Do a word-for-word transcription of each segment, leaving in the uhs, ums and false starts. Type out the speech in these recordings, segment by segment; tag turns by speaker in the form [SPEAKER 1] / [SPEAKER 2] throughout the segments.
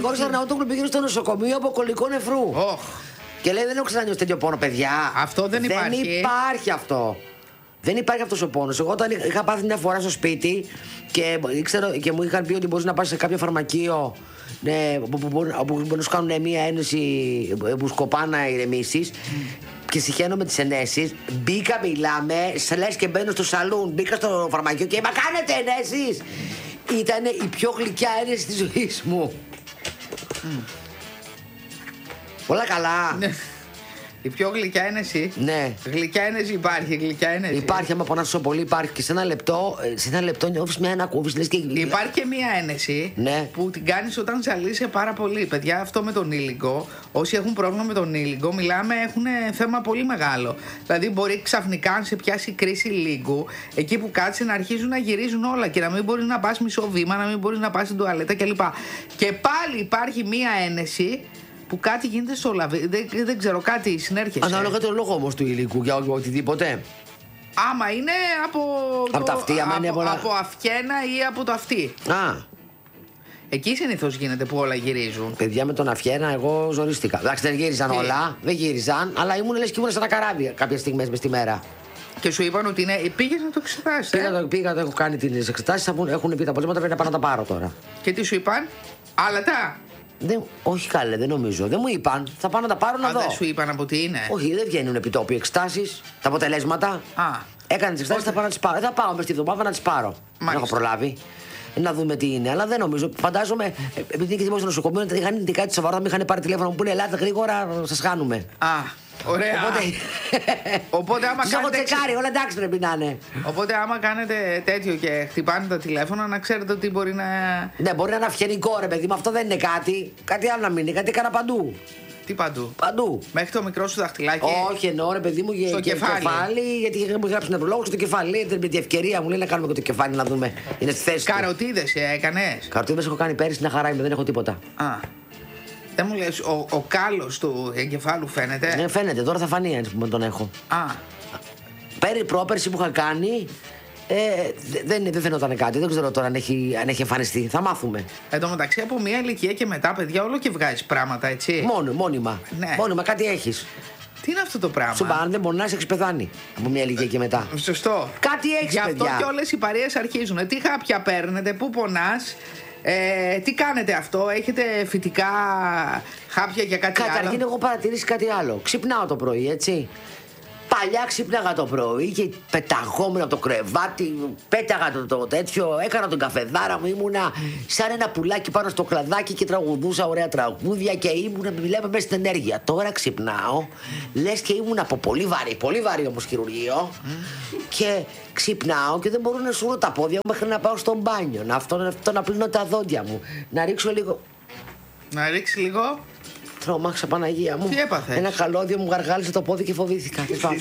[SPEAKER 1] Γρηγόρης Αρναούτογλου πήγαινε στο νοσοκομείο από κολλικό νεφρού.
[SPEAKER 2] Oh.
[SPEAKER 1] Και λέει: δεν έχω ξανανιώσει τέτοιο πόνο, παιδιά.
[SPEAKER 2] Αυτό δεν υπάρχει.
[SPEAKER 1] Δεν υπάρχει αυτό. Δεν υπάρχει αυτός ο πόνος. Εγώ όταν είχα πάθει μια φορά στο σπίτι και, ήξερα, και μου είχαν πει ότι μπορείς να πας σε κάποιο φαρμακείο, ναι, που, που, που, που μπορεί να σου κάνουν μια ένεση που σκοπά να ηρεμήσεις. Mm. Και συχαίνω με τις ενέσεις. Μπήκα, μιλάμε, σε λες και μπαίνω στο σαλούν. Μπήκα στο φαρμακείο και είπα: κάνετε ενέσεις. Ήταν η πιο γλυκιά ένεση της ζωής μου. Mm. Πολλά καλά.
[SPEAKER 2] Η πιο γλυκιά ένεση.
[SPEAKER 1] Ναι.
[SPEAKER 2] Γλυκιά ένεση υπάρχει, γλυκιά ένεση.
[SPEAKER 1] Υπάρχει, άμα πονάς τόσο πολύ, υπάρχει. Και σε ένα λεπτό, σε ένα λεπτό νιώθεις μια ανακούφιση. Λες και...
[SPEAKER 2] Υπάρχει και μια ένεση, ναι, που την κάνεις όταν ζαλίζεσαι πάρα πολύ. Παιδιά, αυτό με τον ήλιγκο, όσοι έχουν πρόβλημα με τον ήλιγκο, μιλάμε, έχουν θέμα πολύ μεγάλο. Δηλαδή, μπορεί ξαφνικά να σε πιάσει κρίση ήλιγκου, εκεί που κάτσε να αρχίζουν να γυρίζουν όλα και να μην μπορείς να πας μισό βήμα, να μην μπορείς να πας στην τουαλέτα κλπ. Και πάλι υπάρχει μια ένεση. Που κάτι γίνεται στο λαβί, δεν, δεν ξέρω, κάτι συνέρχεσαι.
[SPEAKER 1] Ανάλογα τον λόγο όμως του υλικού για οτιδήποτε.
[SPEAKER 2] Άμα είναι από.
[SPEAKER 1] Από
[SPEAKER 2] το,
[SPEAKER 1] τα αυτή, άμα
[SPEAKER 2] από,
[SPEAKER 1] είναι πολλά...
[SPEAKER 2] από αυγένα ή από το αυτή.
[SPEAKER 1] Α.
[SPEAKER 2] Εκεί συνήθως γίνεται που όλα γυρίζουν.
[SPEAKER 1] Παιδιά, με τον αυγένα, εγώ ζορίστηκα. Εντάξει, δεν γύριζαν Τι? όλα, δεν γύριζαν, αλλά ήμουν λες και ήμουν σε ένα καράβι κάποιες στιγμές μες τη μέρα.
[SPEAKER 2] Και σου είπαν ότι είναι. Πήγες να το εξετάσεις.
[SPEAKER 1] Πήγα,
[SPEAKER 2] ε?
[SPEAKER 1] το, πήγα, το έχω κάνει τις εξετάσεις, έχουν πει τα αποτελέσματα, πρέπει να πάω να τα πάρω τώρα.
[SPEAKER 2] Και τι σου είπαν, άλατα.
[SPEAKER 1] Δεν, όχι καλέ, δεν νομίζω. Δεν μου είπαν. Θα πάω να τα πάρω να
[SPEAKER 2] Α,
[SPEAKER 1] δω.
[SPEAKER 2] Δεν σου είπαν από τι είναι.
[SPEAKER 1] Όχι, δεν βγαίνουν επιτόπιοι εξετάσεις, τα αποτελέσματα.
[SPEAKER 2] Α.
[SPEAKER 1] Έκανε τις εξετάσεις, θα πάω να τις πάρω. Ε, θα πάω μες τη βδομάδα να τις πάρω. Δεν έχω προλάβει. Να δούμε τι είναι, αλλά δεν νομίζω. Φαντάζομαι, επειδή είναι και δημόσιο νοσοκομείο, είχαν κάτι σοβαρό, με είχαν πάρει τηλέφωνο που είναι ελάτε γρήγορα, σας χάνουμε.
[SPEAKER 2] Α, ωραία.
[SPEAKER 1] Οπότε,
[SPEAKER 2] Οπότε άμα
[SPEAKER 1] κάνετε.
[SPEAKER 2] κάνετε.
[SPEAKER 1] Τσεκάρει, όλα εντάξει πρέπει να είναι.
[SPEAKER 2] Οπότε άμα κάνετε τέτοιο και χτυπάνε τα τηλέφωνα, να ξέρετε ότι μπορεί να.
[SPEAKER 1] Ναι, μπορεί να είναι αυγενικό ρε παιδί, μα αυτό δεν είναι κάτι. Κάτι άλλο να μην είναι, κάτι έκανα παντού.
[SPEAKER 2] Τι παντού.
[SPEAKER 1] Παντού.
[SPEAKER 2] Μέχρι το μικρό σου δαχτυλάκι.
[SPEAKER 1] Όχι, εννοώ ρε παιδί μου για
[SPEAKER 2] στο
[SPEAKER 1] και
[SPEAKER 2] κεφάλι.
[SPEAKER 1] κεφάλι. Γιατί μου έχει γράψει νευρολόγο στο κεφάλι. Με την ευκαιρία μου λέει να κάνουμε και το κεφάλι να δούμε. Είναι στη θέση.
[SPEAKER 2] Καροτίδες έκανες.
[SPEAKER 1] Καροτίδες έχω κάνει πέρυσι, μια χαρά είμαι, δεν έχω τίποτα.
[SPEAKER 2] Α. Δεν μου λες, ο, ο κάλος του εγκεφάλου φαίνεται.
[SPEAKER 1] Ναι, φαίνεται, τώρα θα φανεί αν που τον έχω.
[SPEAKER 2] Α.
[SPEAKER 1] Πέρι, πρόπερση που είχα κάνει. Ε, δεν, δεν φαινόταν κάτι, δεν ξέρω τώρα αν έχει, αν έχει εμφανιστεί. Θα μάθουμε.
[SPEAKER 2] Εν τω μεταξύ, από μια ηλικία και μετά, παιδιά, όλο και βγάζει πράγματα, έτσι.
[SPEAKER 1] Μόνο, μόνιμα.
[SPEAKER 2] Ναι.
[SPEAKER 1] Μόνιμα, κάτι έχει.
[SPEAKER 2] Τι είναι αυτό το πράγμα.
[SPEAKER 1] Σου αν δεν μπορεί να έχει πεθάνει από μια ηλικία και μετά.
[SPEAKER 2] Σωστό.
[SPEAKER 1] Κάτι έχει.
[SPEAKER 2] Γι' αυτό
[SPEAKER 1] παιδιά.
[SPEAKER 2] και όλες οι παρείες αρχίζουν. Τι χάπια παίρνετε, πού πονάς. Ε, τι κάνετε αυτό, έχετε φυτικά χάπια για κάτι άλλο.
[SPEAKER 1] Καταρχήν, έχω παρατηρήσει κάτι άλλο. Ξυπνάω το πρωί, έτσι. Παλιά ξύπναγα το πρωί και πεταγόμουν από το κρεβάτι, πέταγα το, το τέτοιο, έκανα τον καφεδάρα μου, ήμουνα σαν ένα πουλάκι πάνω στο κλαδάκι και τραγουδούσα ωραία τραγούδια και ήμουνα, μιλάμε μέσα στην ενέργεια. Τώρα ξυπνάω, λες και ήμουν από πολύ βαρύ, πολύ βαρύ όμως χειρουργείο mm. και ξυπνάω και δεν μπορώ να σουρώ τα πόδια μου μέχρι να πάω στο μπάνιο, να, αυτό, αυτό, να πλύνω τα δόντια μου, να ρίξω λίγο...
[SPEAKER 2] Να ρίξει λίγο...
[SPEAKER 1] Τρόμαξα, Παναγία μου.
[SPEAKER 2] Τι έπαθες?
[SPEAKER 1] Ένα καλώδιο μου γαργάλισε το πόδι και φοβήθηκα.
[SPEAKER 2] Λοιπόν,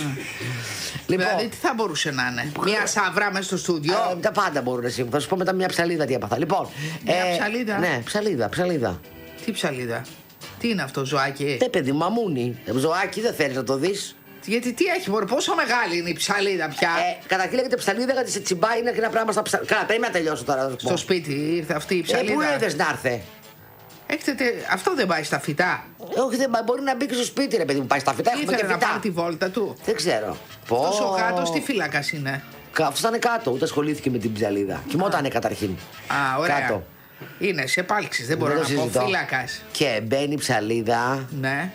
[SPEAKER 2] δηλαδή τι θα μπορούσε να είναι. Μια σαβρά μέσα στο στούντιο.
[SPEAKER 1] Ε, τα πάντα μπορούν εσύ. Θα σου πω μετά μια ψαλίδα τι έπαθα. Λοιπόν,
[SPEAKER 2] μια ε, ψαλίδα.
[SPEAKER 1] Ναι, ψαλίδα, ψαλίδα.
[SPEAKER 2] Τι ψαλίδα. Τι είναι αυτό, ζωάκι.
[SPEAKER 1] Ναι, παιδί, μαμούνι. Ζωάκι, δεν θέλει να το δει.
[SPEAKER 2] Γιατί τι έχει, μωρέ, πόσο μεγάλη είναι η ψαλίδα πια.
[SPEAKER 1] Ε, καταρχήν λέγεται ψαλίδα γιατί σε τσιμπάει, είναι και ένα πράγμα στα ψαλίδα. Καλά, πρέπει να τελειώσω τώρα.
[SPEAKER 2] Στο σπίτι ήρθε αυτή η ψαλίδα.
[SPEAKER 1] Ε, πού ήρθε να έρθει.
[SPEAKER 2] Έχετε, αυτό δεν πάει στα φυτά.
[SPEAKER 1] Όχι, δεν μπορεί να μπει και στο σπίτι, ρε παιδί μου. Πάει στα φυτά. Έχουμε και
[SPEAKER 2] να
[SPEAKER 1] φυτά.
[SPEAKER 2] πάρει τη βόλτα του.
[SPEAKER 1] Δεν ξέρω.
[SPEAKER 2] Τόσο κάτω, τι φύλακα είναι.
[SPEAKER 1] Αυτό ήταν κάτω, ούτε ασχολήθηκε με την ψαλίδα. Κοιμότανε καταρχήν.
[SPEAKER 2] Α, ωραία.
[SPEAKER 1] Κάτω.
[SPEAKER 2] Είναι σε πάλξη, δεν μπορώ δεν να πω φύλακα.
[SPEAKER 1] Και μπαίνει ψαλίδα.
[SPEAKER 2] Ναι.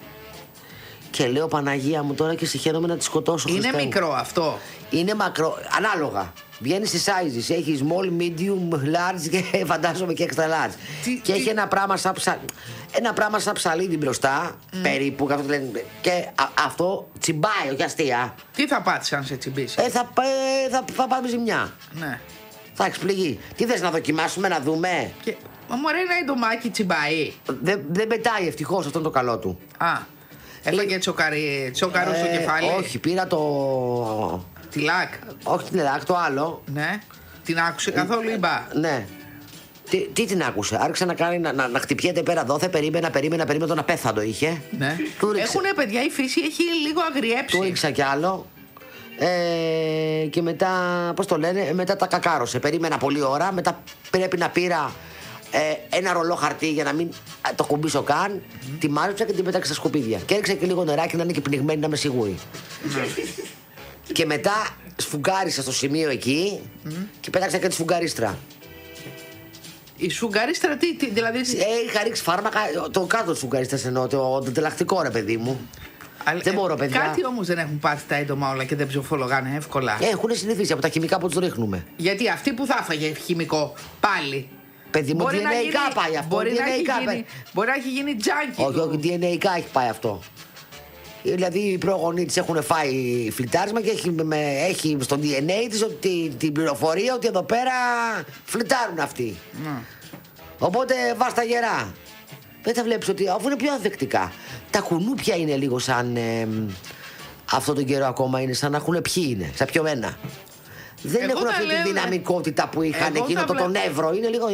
[SPEAKER 1] Και λέω Παναγία μου τώρα και συχαίνομαι να τη σκοτώσω.
[SPEAKER 2] Είναι
[SPEAKER 1] Χριστέ
[SPEAKER 2] μικρό
[SPEAKER 1] μου.
[SPEAKER 2] αυτό.
[SPEAKER 1] Είναι μακρό, ανάλογα. Βγαίνει σε sizes. Έχει small, medium, large και φαντάζομαι και extra large.
[SPEAKER 2] Τι,
[SPEAKER 1] και
[SPEAKER 2] τι...
[SPEAKER 1] έχει ένα πράγμα σαν, ψα... ένα πράγμα σαν ψαλίδι μπροστά, mm. περίπου. Αυτό λένε, και α, αυτό τσιμπάει, όχι αστεία.
[SPEAKER 2] Τι θα πάθεις αν σε τσιμπήσει.
[SPEAKER 1] Ε, θα, ε, θα, θα πάμε ζημιά.
[SPEAKER 2] Ναι.
[SPEAKER 1] Θα εξπληγεί. Τι θες να δοκιμάσουμε, να δούμε.
[SPEAKER 2] Και... Μα μωρέ, ένα εντομάκι τσιμπάει.
[SPEAKER 1] Δεν δε πετάει ευτυχώς, αυτό είναι το καλό του.
[SPEAKER 2] Α. Έφαγε τσοκαρί, τσόκαρο ε, στο κεφάλι.
[SPEAKER 1] Όχι, πήρα το.
[SPEAKER 2] Τη λάκ.
[SPEAKER 1] Όχι την λάκ, το άλλο.
[SPEAKER 2] Ναι. Την άκουσε καθόλου ή μπα.
[SPEAKER 1] Ναι. Τι, τι την άκουσε, άρχισε να, κάνει, να, να, να χτυπιέται πέρα δόθε, περίμενα, περίμενα, περίμενα, τον απέθαντο είχε.
[SPEAKER 2] Ναι. Έχουνε παιδιά, η φύση έχει λίγο αγριέψει.
[SPEAKER 1] Του ρίξα κι άλλο. Ε, και μετά, πώς το λένε, μετά τα κακάρωσε. Περίμενα πολλή ώρα, μετά πρέπει να πήρα ε, ένα ρολό χαρτί για να μην το κουμπίσω καν. Mm. Τη μάζεψα και την πέταξα στα σκουπίδια. Και έριξα και λίγο νεράκι να είναι και πνιγμένη, να είμαι σίγουρη. Mm. Και μετά σφουγγάρισα στο σημείο εκεί mm. και πέταξα και τη σφουγγαρίστρα.
[SPEAKER 2] Η σφουγγαρίστρα τι, τι δηλαδή.
[SPEAKER 1] Ε, είχα ρίξει φάρμακα. Το κάτω τη σφουγγαρίστρα εννοώ, το, το τελακτικό ρε παιδί μου.
[SPEAKER 2] Αλλά, δεν μπορώ, παιδιά. Κάτι όμως δεν έχουν πάθει τα έντομα όλα και δεν ψοφολογάνε εύκολα.
[SPEAKER 1] Ε, έχουν συνηθίσει από τα χημικά που τους ρίχνουμε.
[SPEAKER 2] Γιατί αυτή που θα έφαγε χημικό πάλι.
[SPEAKER 1] Παιδί μου, ντι εν έι πάει αυτό.
[SPEAKER 2] Μπορεί, να έχει, γίνει, μπορεί να έχει γίνει τζάνκι.
[SPEAKER 1] Όχι, όχι, ντι εν έι έχει πάει αυτό. Δηλαδή οι προγονείς της έχουν φάει φλιτάρισμα και έχει, με, έχει στο ντι εν έι της την, την πληροφορία ότι εδώ πέρα φλιτάρουν αυτοί. Mm. Οπότε βάζ' τα γερά. Δεν θα βλέπεις ότι αφού είναι πιο ανθεκτικά. Τα κουνούπια είναι λίγο σαν ε, αυτό τον καιρό ακόμα είναι σαν να έχουν ποιοι είναι, σαν πιωμένα. Δεν εγώ έχουν αυτή λέω, τη δυναμικότητα που είχαν εκείνο το, τον Εύρο. Είναι λίγο.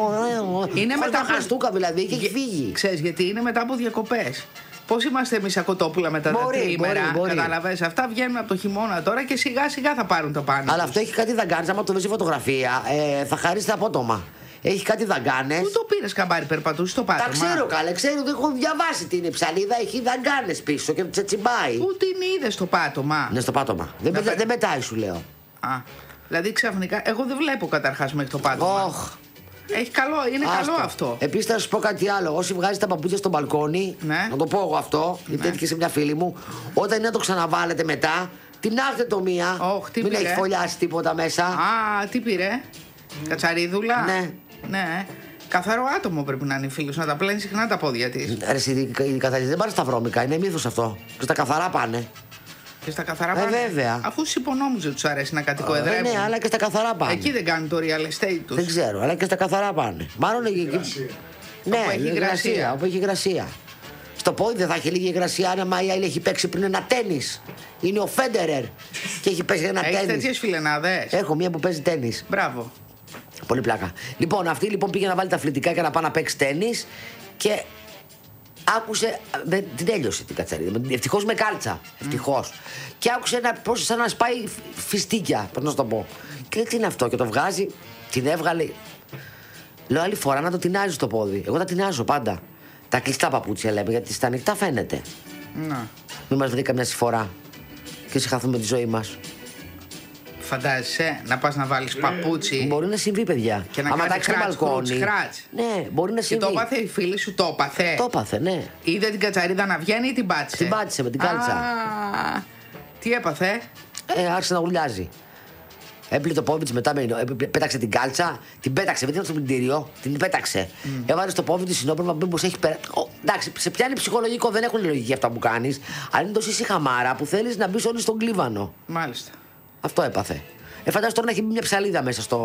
[SPEAKER 2] Είναι μετά
[SPEAKER 1] από χαστούκα δηλαδή και έχει φύγει.
[SPEAKER 2] Ξέρεις γιατί είναι μετά από διακοπές. Πώς είμαστε εμείς σαν κοτόπουλα μετά τα τρίμερα. Καταλαβαίνεις. Αυτά βγαίνουν από το χειμώνα τώρα και σιγά σιγά θα πάρουν το πάνω.
[SPEAKER 1] Αλλά αυτό έχει κάτι δαγκάνες. Άμα το δεις φωτογραφία, ε, θα χαρίσει τα απότομα. Έχει κάτι δαγκάνες.
[SPEAKER 2] Πού το πήρες καμπάρι, περπατούσε στο πάτωμα.
[SPEAKER 1] Τα ξέρω καλά, ξέρω ότι έχω διαβάσει την είναι ψαλίδα. Έχει δαγκάνες πίσω και τσετσιμπάει.
[SPEAKER 2] Πού την είδες στο πάτωμα.
[SPEAKER 1] Ναι, στο πάτωμα. Δεν, πε... δεν πετάει, σου λέω.
[SPEAKER 2] Α, δηλαδή ξαφνικά. Εγώ δεν βλέπω καταρχάς μέχρι το πάτωμα.
[SPEAKER 1] Oh.
[SPEAKER 2] Έχει καλό, είναι Άστο. καλό αυτό.
[SPEAKER 1] Επίσης θα σου πω κάτι άλλο. Όσοι βγάζει τα παπούτσια στο μπαλκόνι, ναι. να το πω εγώ αυτό, γιατί ναι. έτυχε σε μια φίλη μου, όταν είναι να το ξαναβάλετε μετά, την άχτε το μία.
[SPEAKER 2] Oh,
[SPEAKER 1] μην έχει φωλιάσει τίποτα μέσα.
[SPEAKER 2] Α, τι πήρε. Mm. Κατσαρίδουλα.
[SPEAKER 1] Ναι.
[SPEAKER 2] Ναι. Καθαρό άτομο πρέπει να είναι η φίλη σου, να τα πλένει συχνά τα πόδια τη.
[SPEAKER 1] Οι καθαροί δεν πάνε στα βρώμικα, είναι μύθος αυτό. Και στα καθαρά πάνε.
[SPEAKER 2] Και στα καθαρά
[SPEAKER 1] ε,
[SPEAKER 2] πάνε.
[SPEAKER 1] Βέβαια.
[SPEAKER 2] Αφού στου υπονόμους δεν του αρέσει να κατοικοεδρεύουν.
[SPEAKER 1] Ε, ναι, αλλά και στα καθαρά πάνε.
[SPEAKER 2] Εκεί δεν κάνουν το real estate του.
[SPEAKER 1] Δεν ξέρω, αλλά και στα καθαρά πάνε. Μάλλον εκεί. Ναι,
[SPEAKER 2] όπου έχει υγρασία.
[SPEAKER 1] Όπου έχει υγρασία. Στο πόδι δεν θα έχει λίγη υγρασία αν η άλλη έχει παίξει πριν ένα τένις. Είναι ο Φέντερερ και έχει παίξει ένα τένις.
[SPEAKER 2] Έχεις τέτοιες φιλενάδες.
[SPEAKER 1] Έχω μία που παίζει τένις.
[SPEAKER 2] Μπράβο.
[SPEAKER 1] Πολύ πλάκα. Λοιπόν, αυτή λοιπόν πήγε να βάλει τα φλιτικά και να πάει να παίξει τένις και άκουσε. Δεν την τέλειωσε την κατσαρίδα. Ευτυχώς με κάλτσα. Ευτυχώς. Mm. Και άκουσε ένα, πώς, σαν να σπάει φιστίκια. Πώς να σου το πω. Και λέει τι είναι αυτό. Και το βγάζει, την έβγαλε. Λέω άλλη φορά να το τεινάζει στο πόδι. Εγώ τα τεινάζω πάντα. Τα κλειστά παπούτσια λέμε γιατί στα ανοιχτά φαίνεται.
[SPEAKER 2] Να.
[SPEAKER 1] Μην μας βρει καμιά φορά και συγχαθούμε τη ζωή μας.
[SPEAKER 2] Φαντάζεσαι να πας να βάλεις παπούτσι.
[SPEAKER 1] Μπορεί να συμβεί, παιδιά.
[SPEAKER 2] Και να κάνεις χράτς, χράτς, χράτς.
[SPEAKER 1] Ναι, μπορεί να συμβεί.
[SPEAKER 2] Και το έπαθε η φίλη σου, το έπαθε.
[SPEAKER 1] Το έπαθε, ναι.
[SPEAKER 2] Είδε την κατσαρίδα να βγαίνει ή την πάτησε.
[SPEAKER 1] Την πάτησε με την κάλτσα.
[SPEAKER 2] Α, τι έπαθε.
[SPEAKER 1] Ε, άρχισε να γουλιάζει. Έπλε το πόδι της μετά, πέταξε την κάλτσα, την πέταξε, δεν ήταν στο πλυντήριο, την πέταξε. Mm. Έβαλε στο πόδι της συνόπλευμα, μήπως έχει πέρα. Εντάξει, σε πιάνει ψυχολογικό, δεν έχουν λογική αυτά που κάνεις. Αλλά είναι τόση χαμάρα που θέλεις να μπεις όλοι στον κλίβανο.
[SPEAKER 2] Μάλιστα.
[SPEAKER 1] Αυτό έπαθε. Ε, φαντάζομαι τώρα να έχει μπει μια ψαλίδα μέσα στο.